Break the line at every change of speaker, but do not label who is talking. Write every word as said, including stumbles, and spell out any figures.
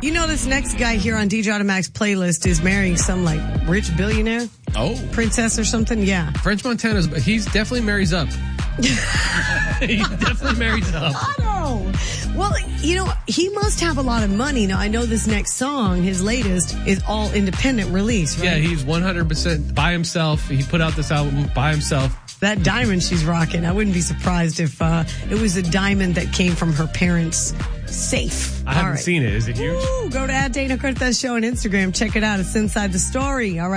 You know, this next guy here on D J Automatic's playlist is marrying some like rich billionaire.
Oh.
Princess or something. Yeah.
French Montana's, he's definitely marries up. He definitely marries up.
Otto. Well, you know, he must have a lot of money. Now, I know this next song, his latest, is all independent release, right?
Yeah, he's one hundred percent by himself. He put out this album by himself.
That diamond she's rocking, I wouldn't be surprised if uh, it was a diamond that came from her parents' safe.
I haven't right. seen it. Is it huge?
Woo, go to at Dana Cortez Show on Instagram. Check it out. It's inside the story. All right.